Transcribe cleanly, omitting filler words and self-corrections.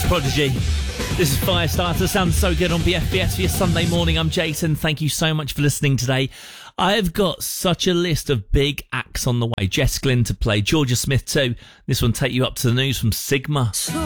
Prodigy. This is Firestarter. Sounds so good on BFBS for your Sunday morning. I'm Jason. Thank you so much for listening today. I've got such a list of big acts on the way. Jess Glynn to play, Georgia Smith too. This one take you up to the news from Sigma.